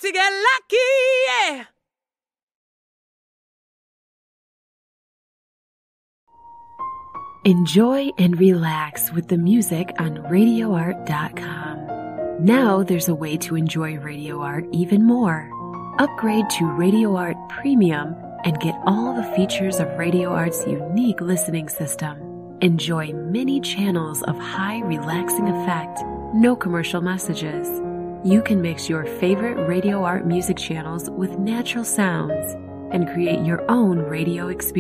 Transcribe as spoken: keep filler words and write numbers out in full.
to get lucky, yeah. Enjoy and relax with the music on radio art dot com. Now there's a way to enjoy Radio Art even more. Upgrade to Radio Art Premium and get all the features of Radio Art's unique listening system. Enjoy many channels of high relaxing effect, no commercial messages. You can mix your favorite Radio Art music channels with natural sounds and create your own radio experience.